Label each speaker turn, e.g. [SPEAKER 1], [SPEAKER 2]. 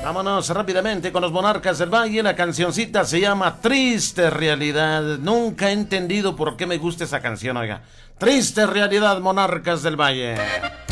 [SPEAKER 1] Vámonos rápidamente con los Monarcas del Valle. La cancioncita se llama Triste Realidad. Nunca he entendido por qué me gusta esa canción, oiga. Triste Realidad, Monarcas del Valle.